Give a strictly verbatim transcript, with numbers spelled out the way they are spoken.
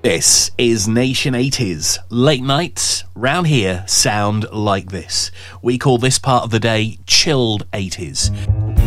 This is Nation eighties. Late nights round here sound like this. We call this part of the day chilled eighties.